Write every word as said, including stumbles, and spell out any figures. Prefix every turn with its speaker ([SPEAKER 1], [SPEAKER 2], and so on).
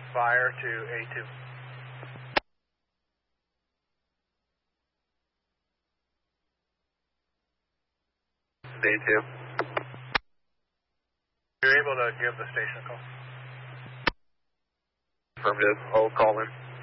[SPEAKER 1] fire to A two.
[SPEAKER 2] A two.
[SPEAKER 1] You're able to give the station a call?
[SPEAKER 2] Affirmative. I'll call in.